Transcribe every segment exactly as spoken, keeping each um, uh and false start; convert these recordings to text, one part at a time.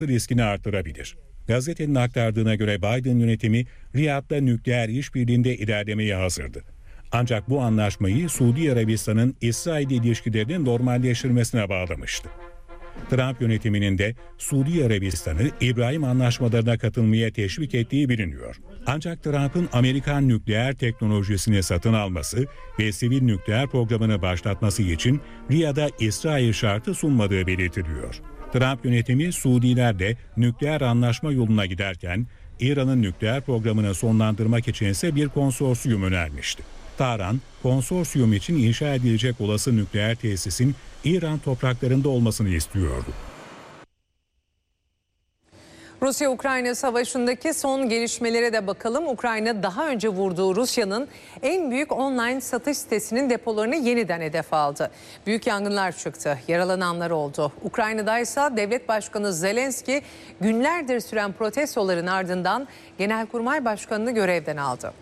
riskini artırabilir. Gazetenin aktardığına göre Biden yönetimi Riyad'da nükleer işbirliğinde ilerlemeye hazırdı. Ancak bu anlaşmayı Suudi Arabistan'ın İsrail ilişkilerini normalleştirmesine bağlamıştı. Trump yönetiminin de Suudi Arabistan'ı İbrahim anlaşmalarına katılmaya teşvik ettiği biliniyor. Ancak Trump'ın Amerikan nükleer teknolojisini satın alması ve sivil nükleer programını başlatması için Riyad'a İsrail şartı sunmadığı belirtiliyor. Trump yönetimi Suudilerle nükleer anlaşma yoluna giderken İran'ın nükleer programını sonlandırmak için ise bir konsorsiyum önermişti. Tahran, konsorsiyum için inşa edilecek olası nükleer tesisin İran topraklarında olmasını istiyordu. Rusya-Ukrayna savaşındaki son gelişmelere de bakalım. Ukrayna daha önce vurduğu Rusya'nın en büyük online satış sitesinin depolarını yeniden hedef aldı. Büyük yangınlar çıktı, yaralananlar oldu. Ukrayna'da ise Devlet Başkanı Zelenski günlerdir süren protestoların ardından Genelkurmay Başkanı'nı görevden aldı.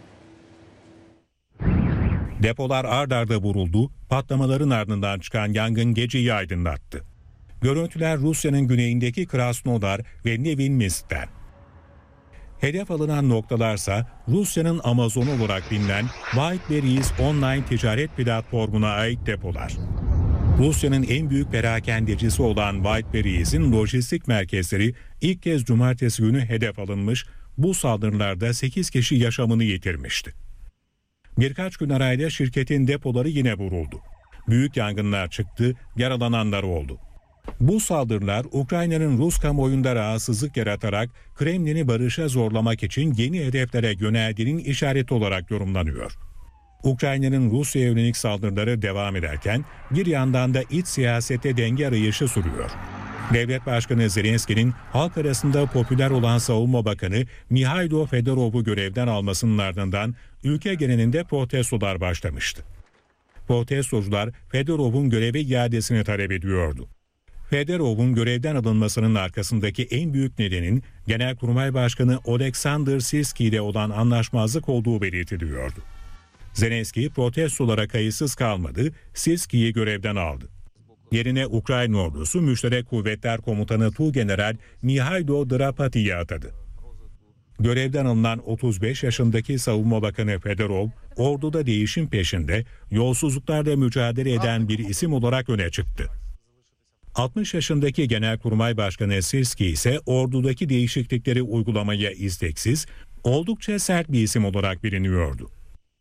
Depolar ard arda vuruldu, patlamaların ardından çıkan yangın geceyi aydınlattı. Görüntüler Rusya'nın güneyindeki Krasnodar ve Nevinnytsk'ten. Hedef alınan noktalarsa Rusya'nın Amazon olarak bilinen Wildberries online ticaret platformuna ait depolar. Rusya'nın en büyük perakendecisi olan Wildberries'in lojistik merkezleri ilk kez cumartesi günü hedef alınmış, bu saldırılarda sekiz kişi yaşamını yitirmişti. Birkaç gün arayla şirketin depoları yine vuruldu. Büyük yangınlar çıktı, yaralananlar oldu. Bu saldırılar Ukrayna'nın Rus kamuoyunda rahatsızlık yaratarak Kremlin'i barışa zorlamak için yeni hedeflere yöneldiğinin işareti olarak yorumlanıyor. Ukrayna'nın Rusya'ya yönelik saldırıları devam ederken bir yandan da iç siyasette denge arayışı sürüyor. Devlet Başkanı Zelenski'nin halk arasında popüler olan Savunma Bakanı Mihailo Fedorov'u görevden almasının ardından ülke genelinde protestolar başlamıştı. Protestocular Fedorov'un göreve iadesini talep ediyordu. Fedorov'un görevden alınmasının arkasındaki en büyük nedenin Genelkurmay Başkanı Oleksandr Sirski ile olan anlaşmazlık olduğu belirtiliyordu. Zelenski protestolara kayıtsız kalmadı, Sirski'yi görevden aldı. Yerine Ukrayna ordusu Müşterek Kuvvetler Komutanı Tuğgeneral Mihailo Drapati'yi atadı. Görevden alınan otuz beş yaşındaki Savunma Bakanı Fedorov, orduda değişim peşinde yolsuzluklarla mücadele eden bir isim olarak öne çıktı. altmış yaşındaki Genelkurmay Başkanı Sirski ise ordudaki değişiklikleri uygulamaya isteksiz, oldukça sert bir isim olarak biliniyordu.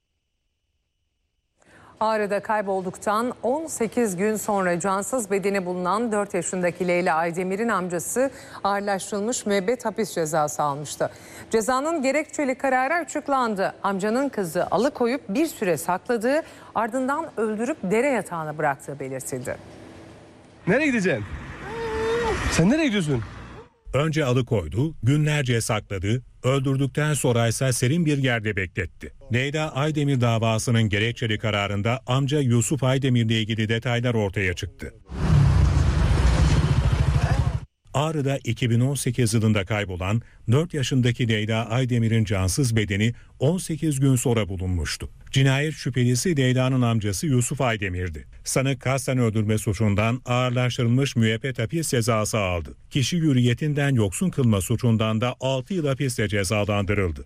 Ağrı'da kaybolduktan on sekiz gün sonra cansız bedeni bulunan dört yaşındaki Leyla Aydemir'in amcası ağırlaştırılmış müebbet hapis cezası almıştı. Cezanın gerekçeli kararı açıklandı. Amcanın kızı alıkoyup bir süre sakladığı, ardından öldürüp dere yatağına bıraktığı belirtildi. Nereye gideceksin? Sen nereye gidiyorsun? Önce alıkoydu, günlerce sakladı, öldürdükten sonra ise serin bir yerde bekletti. Leyla Aydemir davasının gerekçeli kararında amca Yusuf Aydemir ile ilgili detaylar ortaya çıktı. Ağrı'da iki bin on sekiz yılında kaybolan dört yaşındaki Leyla Aydemir'in cansız bedeni on sekiz gün sonra bulunmuştu. Cinayet şüphelisi Leyla'nın amcası Yusuf Aydemir'di. Sanık kasten öldürme suçundan ağırlaştırılmış müebbet hapis cezası aldı. Kişi hürriyetinden yoksun kılma suçundan da altı yıl hapisle cezalandırıldı.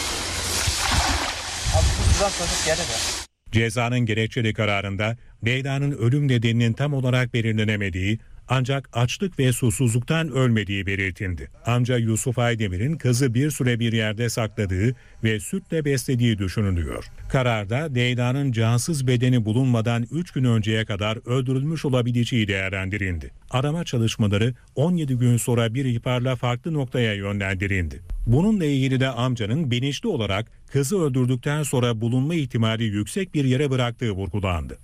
Cezanın gerekçeli kararında Leyla'nın ölüm nedeninin tam olarak belirlenemediği, ancak açlık ve susuzluktan ölmediği belirtildi. Amca Yusuf Aydemir'in kızı bir süre bir yerde sakladığı ve sütle beslediği düşünülüyor. Kararda Leyla'nın cansız bedeni bulunmadan üç gün önceye kadar öldürülmüş olabileceği değerlendirildi. Arama çalışmaları on yedi gün sonra bir ihbarla farklı noktaya yönlendirildi. Bununla ilgili de amcanın bilinçli olarak kızı öldürdükten sonra bulunma ihtimali yüksek bir yere bıraktığı vurgulandı.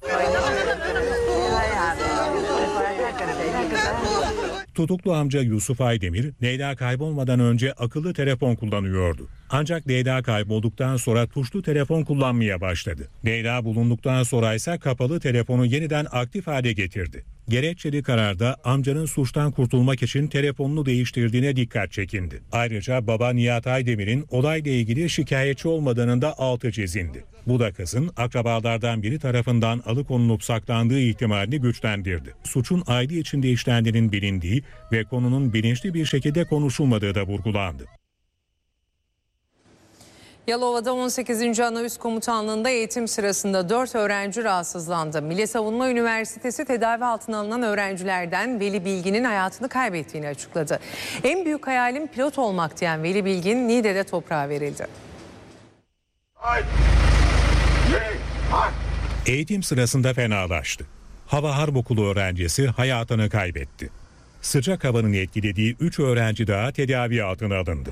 Tutuklu amca Yusuf Aydemir, Leyla kaybolmadan önce akıllı telefon kullanıyordu. Ancak Leyla kaybolduktan sonra tuşlu telefon kullanmaya başladı. Leyla bulunduktan sonra ise kapalı telefonu yeniden aktif hale getirdi. Gerekçeli kararda amcanın suçtan kurtulmak için telefonunu değiştirdiğine dikkat çekindi. Ayrıca baba Nihat Aydemir'in olayla ilgili şikayetçi olmadığının da altı çizildi. Bu da kızın akrabalardan biri tarafından alıkonulup saklandığı ihtimalini güçlendirdi. Suçun aile içinde işlendiğinin bilindiği ve konunun bilinçli bir şekilde konuşulmadığı da vurgulandı. Yalova'da on sekizinci Anaüs Komutanlığı'nda eğitim sırasında dört öğrenci rahatsızlandı. Milli Savunma Üniversitesi tedavi altına alınan öğrencilerden Veli Bilgin'in hayatını kaybettiğini açıkladı. En büyük hayalim pilot olmak diyen Veli Bilgin Niğde'de toprağa verildi. Eğitim sırasında fenalaştı. Hava Harp Okulu öğrencisi hayatını kaybetti. Sıcak havanın etkilediği üç öğrenci daha tedavi altına alındı.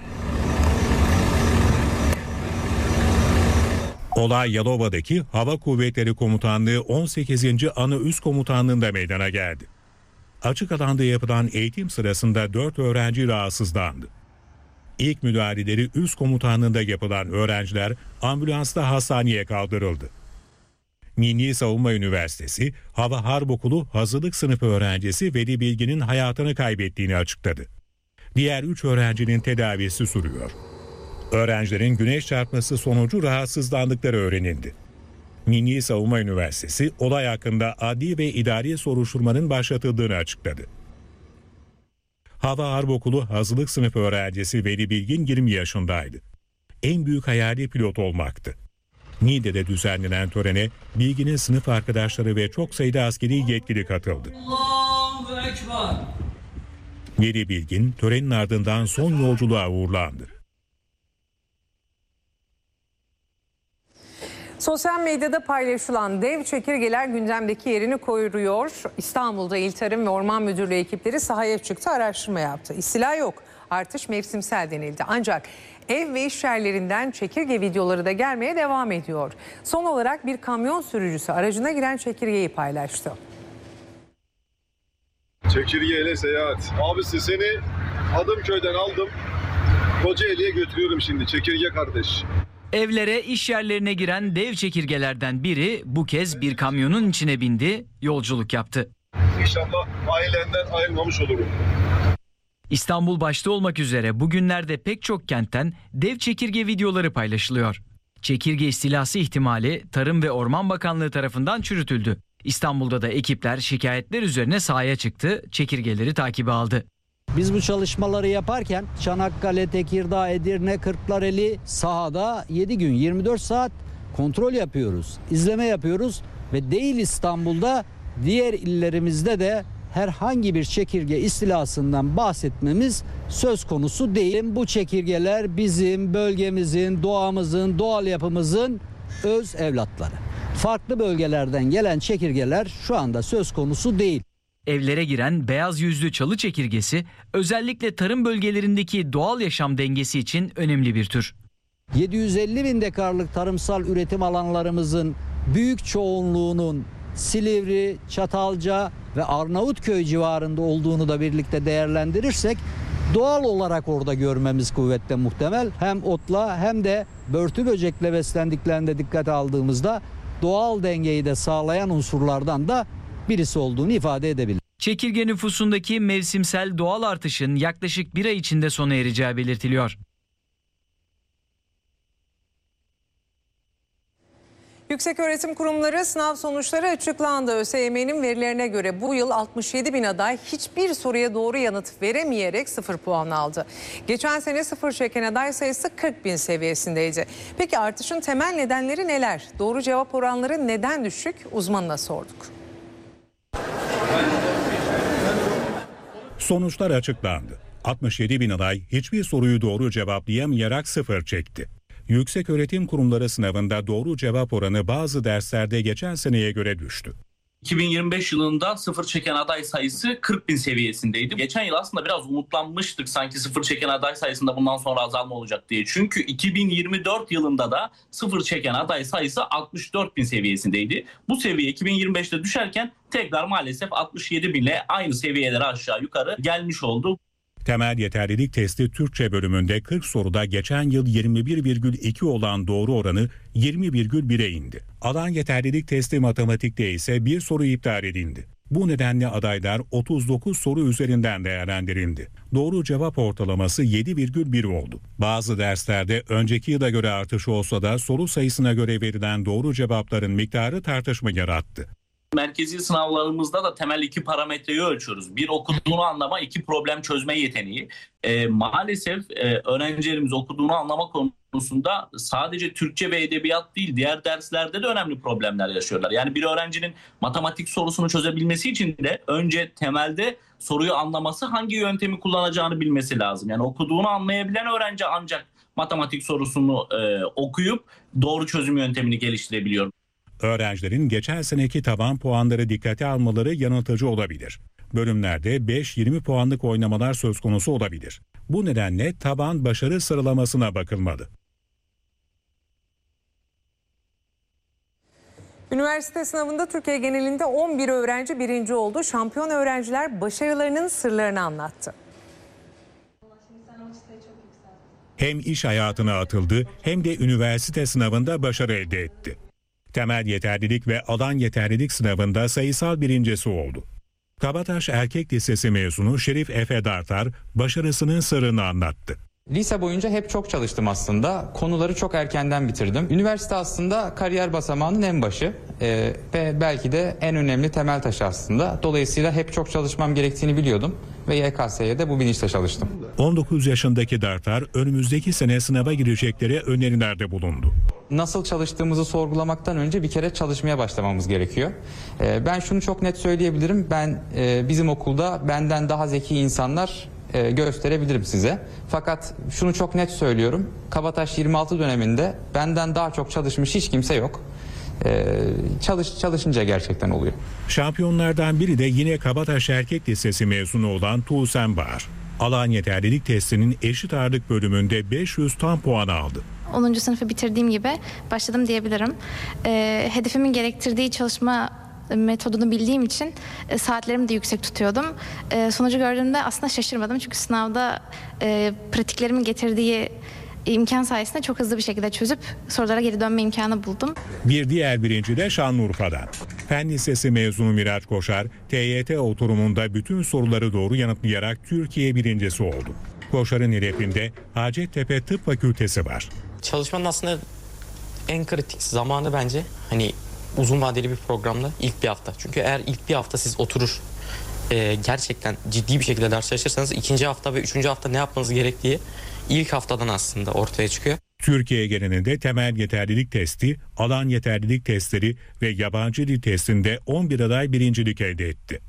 Olay Yalova'daki Hava Kuvvetleri Komutanlığı on sekizinci Anaüs Komutanlığı'nda meydana geldi. Açık alanda yapılan eğitim sırasında dört öğrenci rahatsızlandı. İlk müdahaleleri üst komutanlığında yapılan öğrenciler ambulansla hastaneye kaldırıldı. Milli Savunma Üniversitesi Hava Harp Okulu hazırlık sınıfı öğrencisi Veli Bilgin'in hayatını kaybettiğini açıkladı. Diğer üç öğrencinin tedavisi sürüyor. Öğrencilerin güneş çarpması sonucu rahatsızlandıkları öğrenildi. Milli Savunma Üniversitesi olay hakkında adli ve idari soruşturmanın başlatıldığını açıkladı. Hava Harp Okulu hazırlık sınıfı öğrencisi Veli Bilgin yirmi yaşındaydı. En büyük hayali pilot olmaktı. Niğde'de düzenlenen törene Bilgin'in sınıf arkadaşları ve çok sayıda askeri yetkili katıldı. Allahu Ekber. Veli Bilgin törenin ardından son yolculuğa uğurlandı. Sosyal medyada paylaşılan dev çekirgeler gündemdeki yerini koruyor. İstanbul'da İl Tarım ve Orman Müdürlüğü ekipleri sahaya çıktı, araştırma yaptı. İstila yok, artış mevsimsel denildi. Ancak ev ve iş yerlerinden çekirge videoları da gelmeye devam ediyor. Son olarak bir kamyon sürücüsü aracına giren çekirgeyi paylaştı. Çekirgeyle seyahat. Abisi seni Adımköy'den aldım. Kocaeli'ye götürüyorum şimdi, çekirge kardeş. Evlere, iş yerlerine giren dev çekirgelerden biri bu kez bir kamyonun içine bindi, yolculuk yaptı. İnşallah ailenden ayrılmamış olurum. İstanbul başta olmak üzere bugünlerde pek çok kentten dev çekirge videoları paylaşılıyor. Çekirge istilası ihtimali Tarım ve Orman Bakanlığı tarafından çürütüldü. İstanbul'da da ekipler şikayetler üzerine sahaya çıktı, çekirgeleri takibe aldı. Biz bu çalışmaları yaparken Çanakkale, Tekirdağ, Edirne, Kırklareli sahada yedi gün yirmi dört saat kontrol yapıyoruz, izleme yapıyoruz ve değil İstanbul'da diğer illerimizde de herhangi bir çekirge istilasından bahsetmemiz söz konusu değil. Bu çekirgeler bizim bölgemizin, doğamızın, doğal yapımızın öz evlatları. Farklı bölgelerden gelen çekirgeler şu anda söz konusu değil. Evlere giren beyaz yüzlü çalı çekirgesi özellikle tarım bölgelerindeki doğal yaşam dengesi için önemli bir tür. yedi yüz elli bin dekarlık tarımsal üretim alanlarımızın büyük çoğunluğunun Silivri, Çatalca ve Arnavutköy civarında olduğunu da birlikte değerlendirirsek doğal olarak orada görmemiz kuvvetle muhtemel. Hem otla hem de börtü böcekle beslendiklerinde dikkate aldığımızda doğal dengeyi de sağlayan unsurlardan da birisi olduğunu ifade edebilir. Çekirge nüfusundaki mevsimsel doğal artışın yaklaşık bir ay içinde sona ereceği belirtiliyor. Yükseköğretim Kurumları sınav sonuçları açıklandı. ÖSYM'nin verilerine göre bu yıl altmış yedi bin aday hiçbir soruya doğru yanıt veremeyerek sıfır puan aldı. Geçen sene sıfır çeken aday sayısı kırk bin seviyesindeydi. Peki artışın temel nedenleri neler? Doğru cevap oranları neden düşük? Uzmanına sorduk. Sonuçlar açıklandı. altmış yedi bin aday hiçbir soruyu doğru cevaplayamayarak sıfır çekti. Yükseköğretim Kurumları sınavında doğru cevap oranı bazı derslerde geçen seneye göre düştü. iki bin yirmi beş yılında sıfır çeken aday sayısı kırk bin seviyesindeydi. Geçen yıl aslında biraz umutlanmıştık sanki sıfır çeken aday sayısında bundan sonra azalma olacak diye. Çünkü iki bin yirmi dört yılında da sıfır çeken aday sayısı altmış dört bin seviyesindeydi. Bu seviye iki bin yirmi beşte düşerken tekrar maalesef altmış yedi bin ile aynı seviyelere aşağı yukarı gelmiş oldu. Temel yeterlilik testi Türkçe bölümünde kırk soruda geçen yıl yirmi bir virgül iki olan doğru oranı yirmi virgül bire indi. Alan yeterlilik testi matematikte ise bir soru iptal edildi. Bu nedenle adaylar otuz dokuz soru üzerinden değerlendirildi. Doğru cevap ortalaması yedi virgül bir oldu. Bazı derslerde önceki yıla göre artış olsa da soru sayısına göre verilen doğru cevapların miktarı tartışma yarattı. Merkezi sınavlarımızda da temel iki parametreyi ölçüyoruz. Bir, okuduğunu anlama, iki, problem çözme yeteneği. E, maalesef e, öğrencilerimiz okuduğunu anlama konusunda sadece Türkçe ve edebiyat değil, diğer derslerde de önemli problemler yaşıyorlar. Yani bir öğrencinin matematik sorusunu çözebilmesi için de önce temelde soruyu anlaması, hangi yöntemi kullanacağını bilmesi lazım. Yani okuduğunu anlayabilen öğrenci ancak matematik sorusunu e, okuyup doğru çözüm yöntemini geliştirebiliyor. Öğrencilerin geçen seneki taban puanları dikkate almaları yanıltıcı olabilir. Bölümlerde beş yirmi puanlık oynamalar söz konusu olabilir. Bu nedenle taban başarı sıralamasına bakılmalı. Üniversite sınavında Türkiye genelinde on bir öğrenci birinci oldu. Şampiyon öğrenciler başarılarının sırlarını anlattı. Hem iş hayatına atıldı hem de üniversite sınavında başarı elde etti. Temel yeterlilik ve alan yeterlilik sınavında sayısal birincisi oldu. Kabataş Erkek Lisesi mezunu Şerif Efe Dartar başarısının sırrını anlattı. Lise boyunca hep çok çalıştım aslında. Konuları çok erkenden bitirdim. Üniversite aslında kariyer basamağının en başı ee, ve belki de en önemli temel taşı aslında. Dolayısıyla hep çok çalışmam gerektiğini biliyordum ve Y K S'ye de bu bilinçle çalıştım. on dokuz yaşındaki Dartar önümüzdeki sene sınava gireceklere önerilerde bulundu. Nasıl çalıştığımızı sorgulamaktan önce bir kere çalışmaya başlamamız gerekiyor. Ee, ben şunu çok net söyleyebilirim. Ben e, bizim okulda benden daha zeki insanlar e, gösterebilirim size. Fakat şunu çok net söylüyorum. Kabataş yirmi altı döneminde benden daha çok çalışmış hiç kimse yok. Ee, çalış çalışınca gerçekten oluyor. Şampiyonlardan biri de yine Kabataş Erkek Lisesi mezunu olan Tuğsen Bahar. Alan yeterlilik testinin eşit ağırlık bölümünde beş yüz tam puan aldı. onuncu sınıfı bitirdiğim gibi başladım diyebilirim. E, hedefimin gerektirdiği çalışma metodunu bildiğim için e, saatlerimi de yüksek tutuyordum. E, sonucu gördüğümde aslında şaşırmadım çünkü sınavda e, pratiklerimin getirdiği imkan sayesinde çok hızlı bir şekilde çözüp sorulara geri dönme imkanı buldum. Bir diğer birinci de Şanlıurfa'dan. Fen Lisesi mezunu Miraç Koşar, T Y T oturumunda bütün soruları doğru yanıtlayarak Türkiye birincisi oldu. Koşar'ın hedefinde Hacettepe Tıp Fakültesi var. Çalışmanın aslında en kritik zamanı bence hani uzun vadeli bir programda ilk bir hafta. Çünkü eğer ilk bir hafta siz oturur e, gerçekten ciddi bir şekilde ders çalışırsanız ikinci hafta ve üçüncü hafta ne yapmanız gerektiği ilk haftadan aslında ortaya çıkıyor. Türkiye genelinde temel yeterlilik testi, alan yeterlilik testleri ve yabancı dil testinde on bir aday birincilik elde etti.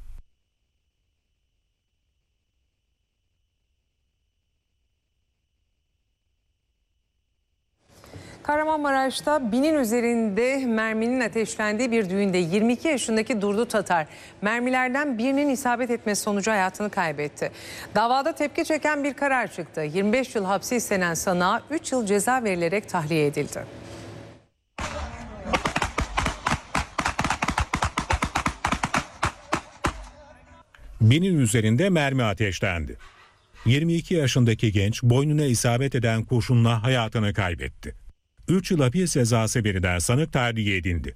Kahramanmaraş'ta binin üzerinde merminin ateşlendiği bir düğünde yirmi iki yaşındaki Durdu Tatar mermilerden birinin isabet etmesi sonucu hayatını kaybetti. Davada tepki çeken bir karar çıktı. yirmi beş yıl hapsi istenen sanığa üç yıl ceza verilerek tahliye edildi. Binin üzerinde mermi ateşlendi. yirmi iki yaşındaki genç boynuna isabet eden kurşunla hayatını kaybetti. üç yıl hapis cezası verilen sanık tahliye edildi.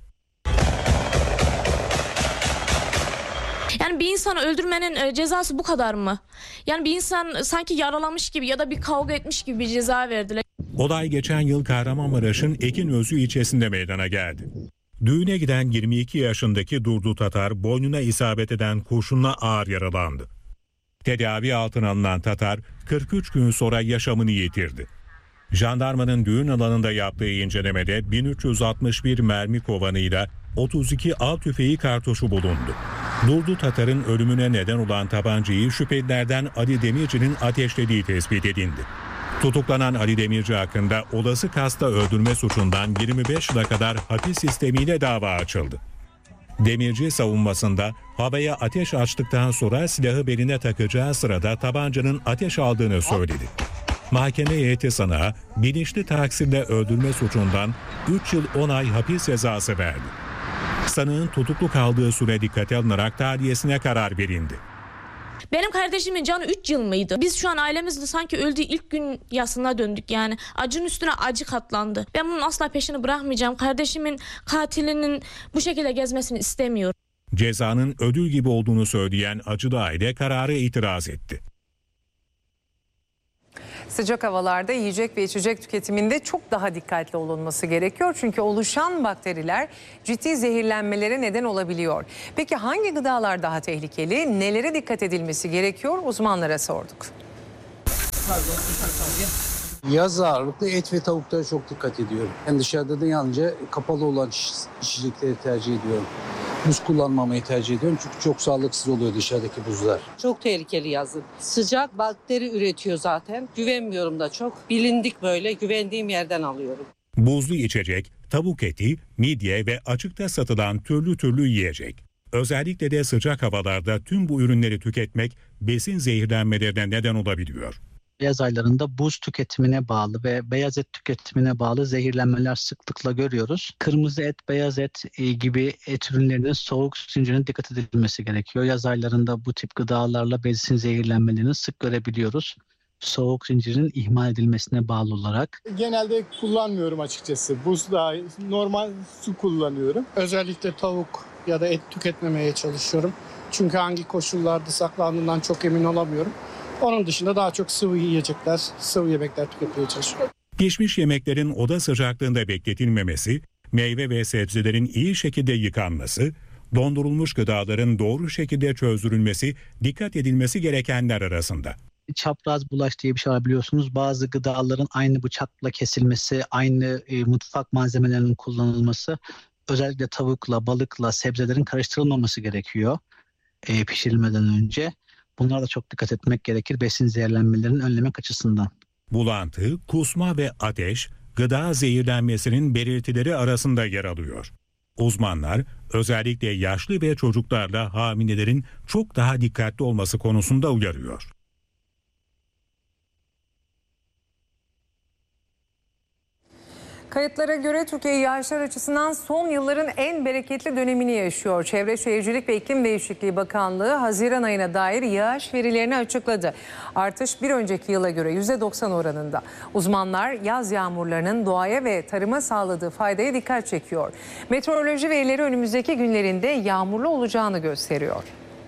Yani bir insanı öldürmenin cezası bu kadar mı? Yani bir insan sanki yaralamış gibi ya da bir kavga etmiş gibi bir ceza verdiler. Olay geçen yıl Kahramanmaraş'ın Ekinözü ilçesinde meydana geldi. Düğüne giden yirmi iki yaşındaki Durdu Tatar boynuna isabet eden kurşunla ağır yaralandı. Tedavi altına alınan Tatar kırk üç gün sonra yaşamını yitirdi. Jandarmanın düğün alanında yaptığı incelemede bin üç yüz altmış bir mermi kovanıyla otuz iki av tüfeği kartuşu bulundu. Durdu Tatar'ın ölümüne neden olan tabancayı şüphelilerden Ali Demirci'nin ateşlediği tespit edildi. Tutuklanan Ali Demirci hakkında olası kasta öldürme suçundan yirmi beş yıla kadar hapis sistemiyle dava açıldı. Demirci savunmasında havaya ateş açtıktan sonra silahı beline takacağı sırada tabancanın ateş aldığını söyledi. Mahkeme heyeti sanığa bilinçli taksirle öldürme suçundan üç yıl on ay hapis cezası verdi. Sanığın tutuklu kaldığı süre dikkate alınarak tahliyesine karar verildi. Benim kardeşimin canı üç yıl mıydı? Biz şu an ailemizde sanki öldüğü ilk gün yasına döndük yani. Acının üstüne acı katlandı. Ben bunun asla peşini bırakmayacağım. Kardeşimin katilinin bu şekilde gezmesini istemiyorum. Cezanın ödül gibi olduğunu söyleyen Acıdağ kararı itiraz etti. Sıcak havalarda yiyecek ve içecek tüketiminde çok daha dikkatli olunması gerekiyor. Çünkü oluşan bakteriler ciddi zehirlenmelere neden olabiliyor. Peki hangi gıdalar daha tehlikeli? Nelere dikkat edilmesi gerekiyor? Uzmanlara sorduk. Yaz ağırlıklı et ve tavuklara çok dikkat ediyorum. Yani dışarıda da yalnızca kapalı olan içecekleri tercih ediyorum. Buz kullanmamayı tercih ediyorum çünkü çok sağlıksız oluyor dışarıdaki buzlar. Çok tehlikeli yazın. Sıcak bakteri üretiyor zaten. Güvenmiyorum da çok. Bilindik böyle. Güvendiğim yerden alıyorum. Buzlu içecek, tavuk eti, midye ve açıkta satılan türlü türlü yiyecek. Özellikle de sıcak havalarda tüm bu ürünleri tüketmek besin zehirlenmelerine neden olabiliyor. Yaz aylarında buz tüketimine bağlı ve beyaz et tüketimine bağlı zehirlenmeler sıklıkla görüyoruz. Kırmızı et, beyaz et gibi et ürünlerinin soğuk zincirine dikkat edilmesi gerekiyor. Yaz aylarında bu tip gıdalarla besin zehirlenmelerini sık görebiliyoruz. Soğuk zincirin ihmal edilmesine bağlı olarak. Genelde kullanmıyorum açıkçası. Buz daha normal su kullanıyorum. Özellikle tavuk ya da et tüketmemeye çalışıyorum. Çünkü hangi koşullarda saklandığından çok emin olamıyorum. Onun dışında daha çok sıvı yiyecekler, sıvı yemekler tüketmeye çalışıyorum. Pişmiş yemeklerin oda sıcaklığında bekletilmemesi, meyve ve sebzelerin iyi şekilde yıkanması, dondurulmuş gıdaların doğru şekilde çözdürülmesi dikkat edilmesi gerekenler arasında. Çapraz bulaş diye bir şey var biliyorsunuz. Bazı gıdaların aynı bıçakla kesilmesi, aynı e, mutfak malzemelerinin kullanılması, özellikle tavukla, balıkla, sebzelerin karıştırılmaması gerekiyor e, pişirilmeden önce. Bunlara da çok dikkat etmek gerekir besin zehirlenmelerini önlemek açısından. Bulantı, kusma ve ateş gıda zehirlenmesinin belirtileri arasında yer alıyor. Uzmanlar özellikle yaşlı ve çocuklarla hamilelerin çok daha dikkatli olması konusunda uyarıyor. Kayıtlara göre Türkiye yağışlar açısından son yılların en bereketli dönemini yaşıyor. Çevre Şehircilik ve İklim Değişikliği Bakanlığı Haziran ayına dair yağış verilerini açıkladı. Artış bir önceki yıla göre yüzde doksan oranında. Uzmanlar yaz yağmurlarının doğaya ve tarıma sağladığı faydaya dikkat çekiyor. Meteoroloji verileri önümüzdeki günlerinde yağmurlu olacağını gösteriyor.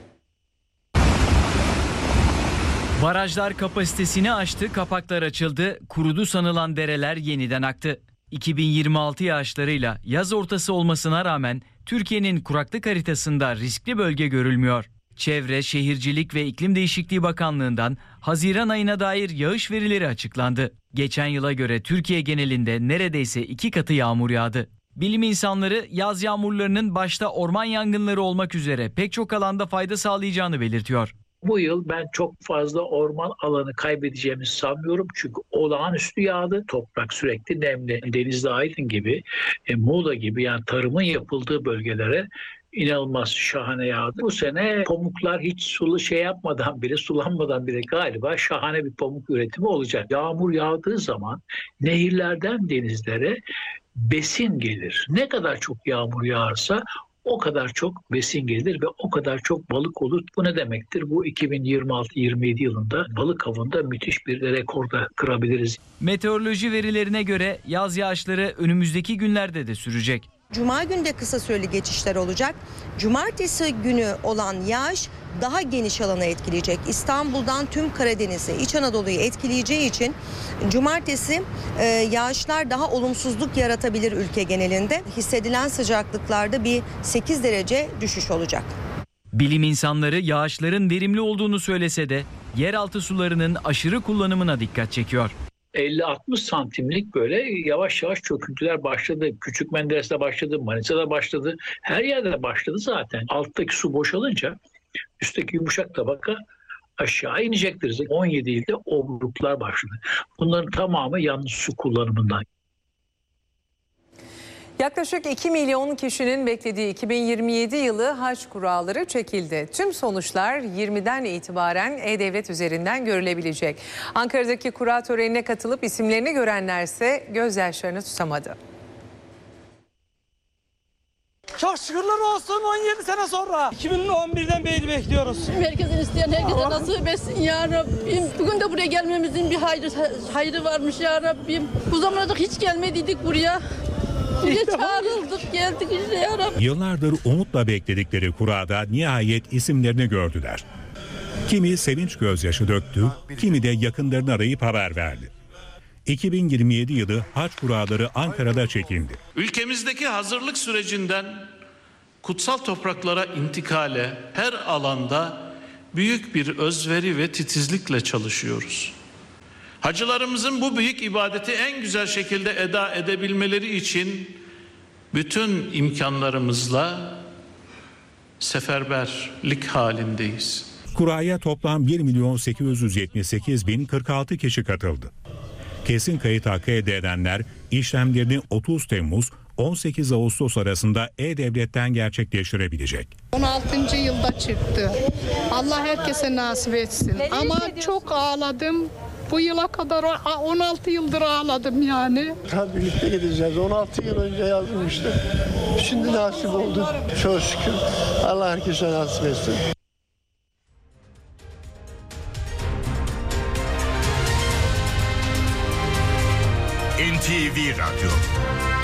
Barajlar kapasitesini aştı, kapaklar açıldı, kurudu sanılan dereler yeniden aktı. iki bin yirmi altı yağışlarıyla yaz ortası olmasına rağmen Türkiye'nin kuraklık haritasında riskli bölge görülmüyor. Çevre, Şehircilik ve İklim Değişikliği Bakanlığı'ndan Haziran ayına dair yağış verileri açıklandı. Geçen yıla göre Türkiye genelinde neredeyse iki katı yağmur yağdı. Bilim insanları yaz yağmurlarının başta orman yangınları olmak üzere pek çok alanda fayda sağlayacağını belirtiyor. Bu yıl ben çok fazla orman alanı kaybedeceğimizi sanmıyorum. Çünkü olağanüstü yağdı. Toprak sürekli nemli. Denizli Aydın gibi, e, Muğla gibi yani tarımın yapıldığı bölgelere inanılmaz şahane yağdı. Bu sene pamuklar hiç sulu şey yapmadan bile, sulanmadan bile galiba şahane bir pamuk üretimi olacak. Yağmur yağdığı zaman nehirlerden denizlere besin gelir. Ne kadar çok yağmur yağarsa o kadar çok besin gelir ve o kadar çok balık olur. Bu ne demektir? Bu iki bin yirmi altı yirmi yedi yılında balık avında müthiş bir rekorda kırabiliriz. Meteoroloji verilerine göre yaz yağışları önümüzdeki günlerde de sürecek. Cuma günü de kısa süreli geçişler olacak. Cumartesi günü olan yağış daha geniş alanı etkileyecek. İstanbul'dan tüm Karadeniz'e, İç Anadolu'yu etkileyeceği için cumartesi e, yağışlar daha olumsuzluk yaratabilir ülke genelinde. Hissedilen sıcaklıklarda bir sekiz derece düşüş olacak. Bilim insanları yağışların verimli olduğunu söylese de yeraltı sularının aşırı kullanımına dikkat çekiyor. elli altmış santimlik böyle yavaş yavaş çöküntüler başladı. Küçük Menderes'te başladı, Manisa'da başladı. Her yerde başladı zaten. Alttaki su boşalınca üstteki yumuşak tabaka aşağı inecektir. on yedi ilde obruklar başladı. Bunların tamamı yanlış su kullanımından. Yaklaşık iki milyon kişinin beklediği iki bin yirmi yedi yılı hac kuralları çekildi. Tüm sonuçlar yirmiden itibaren E-Devlet üzerinden görülebilecek. Ankara'daki kura törenine katılıp isimlerini görenlerse gözyaşlarını tutamadı. Çok şükürler olsun on yedi sene sonra. iki bin on birden beri bekliyoruz. Herkesin isteyen herkese nasip etsin ya Rabbim. Bugün de buraya gelmemizin bir hayrı, hayrı varmış ya Rabbim. Bu zamana dek hiç gelmediydik buraya. Buraya çağrıldık geldik işte ya Rabbi. Yıllardır umutla bekledikleri kurada nihayet isimlerini gördüler. Kimi sevinç gözyaşı döktü, kimi de yakınlarını arayıp haber verdi. iki bin yirmi yedi yılı hac kuraları Ankara'da çekildi. Ülkemizdeki hazırlık sürecinden kutsal topraklara intikale her alanda büyük bir özveri ve titizlikle çalışıyoruz. Hacılarımızın bu büyük ibadeti en güzel şekilde eda edebilmeleri için bütün imkanlarımızla seferberlik halindeyiz. Kuraya toplam bir milyon sekiz yüz yetmiş sekiz bin kırk altı kişi katıldı. Kesin kayıt hakkı elde edenler işlemlerini otuz Temmuz on sekiz Ağustos arasında E-Devlet'ten gerçekleştirebilecek. on altıncı yılda çıktı. Allah herkese nasip etsin. Ama çok ağladım. Bu yıla kadar on altı yıldır ağladım yani. Birlikte gideceğiz. on altı yıl önce yazılmıştı. Şimdi nasip oldu. Çok şükür. Allah herkese nasip etsin. N T V Radyo